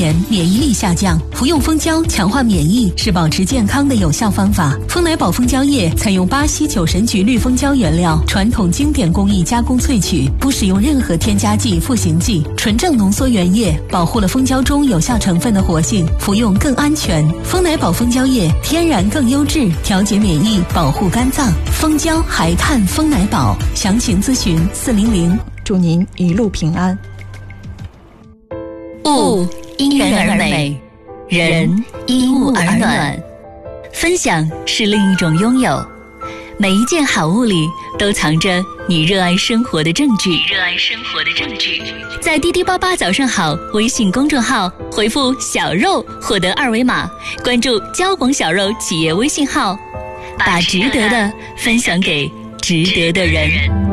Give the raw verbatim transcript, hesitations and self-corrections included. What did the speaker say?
炎，免疫力下降。服用蜂胶强化免疫是保持健康的有效方法。蜂奶宝蜂胶液采用巴西酒神菊绿蜂胶原料，传统经典工艺加工萃取，不使用任何添加剂、赋形剂，纯正浓缩原液，保护了蜂胶中有效成分的活性，服用更安全。蜂奶宝蜂胶液天然更优质，调节免疫，保护肝脏。蜂胶还看蜂奶宝，详情咨询四零零。 祝您一路平安。 物因人而美，人因物而暖。分享是另一种拥有，每一件好物里都藏着你热爱生活的证据。热爱生活的证据，在滴滴八八早上好微信公众号回复小肉获得二维码，关注交广小肉企业微信号，把值得的分享给值得的人。